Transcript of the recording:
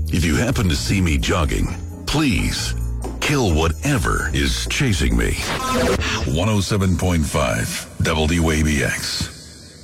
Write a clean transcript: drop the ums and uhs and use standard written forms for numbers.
If you happen to see me jogging, please kill whatever is chasing me. 107.5 WABX.